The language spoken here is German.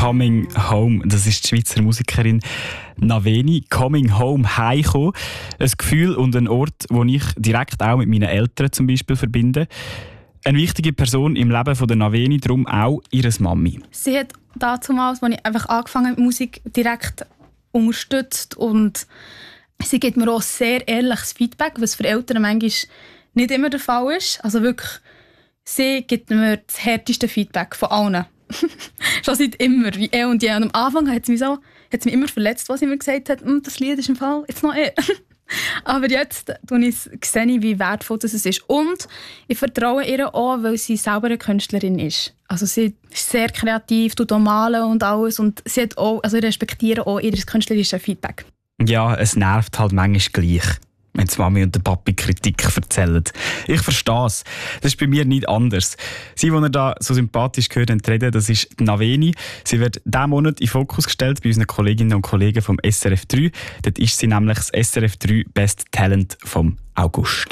Coming Home. Das ist die Schweizer Musikerin Naveni. Coming Home, heimkommen. Ein Gefühl und ein Ort, den ich direkt auch mit meinen Eltern zum Beispiel verbinde. Eine wichtige Person im Leben von der Naveni, darum auch ihre Mami. Sie hat damals, als ich einfach angefangen habe mit Musik, direkt unterstützt und sie gibt mir auch sehr ehrliches Feedback, was für Eltern manchmal nicht immer der Fall ist. Also wirklich, sie gibt mir das härteste Feedback von allen. Schon seit immer, wie und je. Und am Anfang hat sie mich immer verletzt, was sie mir gesagt hat, das Lied ist im Fall jetzt noch Aber jetzt sehe ich, wie wertvoll das ist. Und ich vertraue ihr auch, weil sie selber eine Künstlerin ist. Also sie ist sehr kreativ, tut auch malen und alles. Und sie hat auch, also ich respektiere auch ihr künstlerisches Feedback. Ja, es nervt halt manchmal gleich, wenn die Mami und der Papi Kritik erzählen. Ich verstehe es. Das ist bei mir nicht anders. Sie, die ihr da so sympathisch gehört haben, reden, das ist die Naveni. Sie wird diesen Monat in Fokus gestellt bei unseren Kolleginnen und Kollegen vom SRF 3. Dort ist sie nämlich das SRF 3 Best Talent vom August.